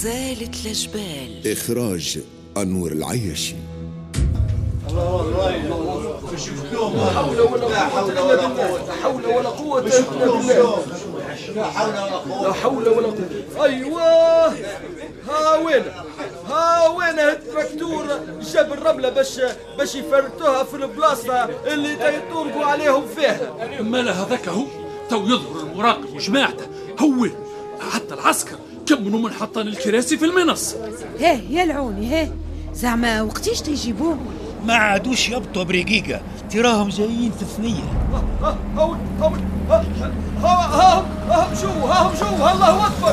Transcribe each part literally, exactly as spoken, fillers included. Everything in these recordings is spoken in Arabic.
زالت الجبال. إخراج أنور العياشي. لا حول ولا قوة إلا بالله. لا حول ولا قوة إلا بالله. لا حول ولا قوة. لا حول ولا قوة. أيوه ها وين ها وين التراكتور جاب الرملة باش باش يفرتوها في البلاصة اللي يطرقوا عليهم فيها. مالا هذاك هو تو يظهر المراقب وجماعته. هو حتى العسكر كملوا من حطان الكراسي في المنص. هيه يا العوني هيه زعما وقتيش تيجيبوهم؟ ما عادوش يبطوا برقيقة، تراهم جايين في ثنية. ها ها ها ها ها هم شو ها هم شو الله أكبر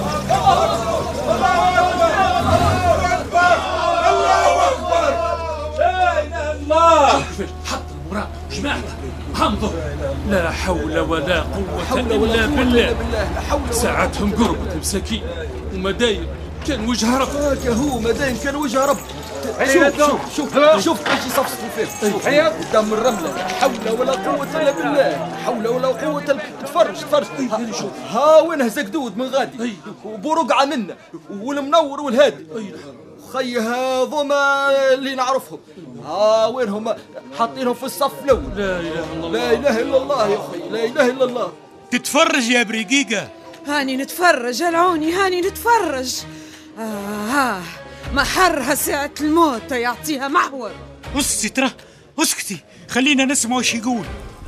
الله أكبر الله أكبر لا إله إلا الله. حتى المراقب جماعته حمضوا. لا حول ولا قوة إلا بالله. ساعتهم قربت مساكين ومداين كان وجه رب. هاك هو مداين كان وجه رب. شوف شوف شوف شوف ايش يصفصفوا فيه. شوف قدام الرملة. لا حول ولا قوة إلا بالله. لا حول ولا قوة إلا. تفرج تفرج ها وين زقدود من غادي وبرقعة منا والمنور والهادي. خي هذوما اللي نعرفهم ها وين هم حاطينهم في الصف الأول. لا إله إلا الله. لا إله إلا الله يا أخي لا إله إلا الله. تتفرج يا برقيقة. هاني نتفرج العوني هاني نتفرج. آه ما حرها ساعة الموت يعطيها محور. اسكتي ترى اسكتي خلينا نسمع وش يقول.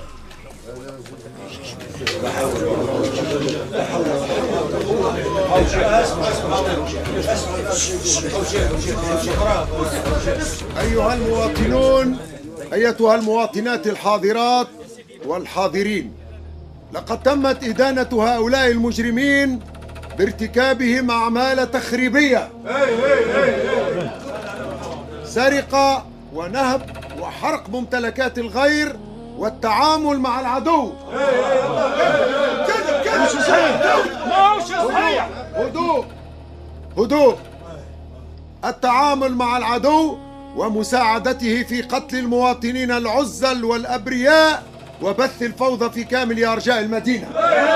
أيها المواطنون أيتها المواطنات الحاضرات والحاضرين، لقد تمت إدانة هؤلاء المجرمين بارتكابهم أعمال تخريبية، سرقة ونهب وحرق ممتلكات الغير والتعامل مع العدو. هدوء هدوء. التعامل مع العدو ومساعدته في قتل المواطنين العزل والأبرياء وبث الفوضى في كامل أرجاء المدينة.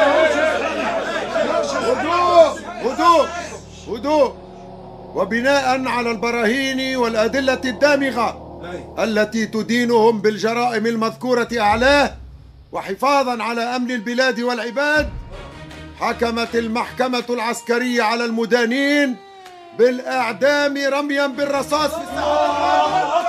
هدوء هدوء هدوء. وبناء على البراهين والأدلة الدامغة التي تدينهم بالجرائم المذكورة أعلاه وحفاظا على أمن البلاد والعباد، حكمت المحكمة العسكرية على المدانين بالإعدام رميا بالرصاص في الساحة.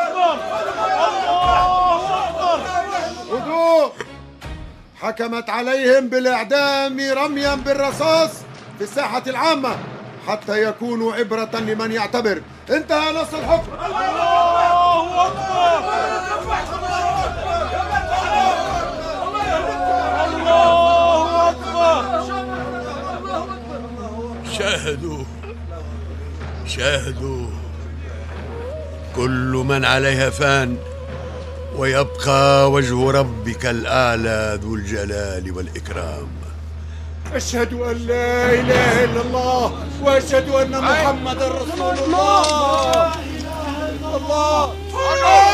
هدوء. حكمت عليهم بالإعدام رميا بالرصاص في الساحة العامة حتى يكونوا عبرة لمن يعتبر. انتهى نص الحكم. الله أكبر الله أكبر. شاهدوا شاهدوا كل من عليها فان ويبقى وجه ربك الأعلى ذو الجلال والإكرام. أشهد أن لا إله إلا الله وأشهد أن محمد رسول الله. الله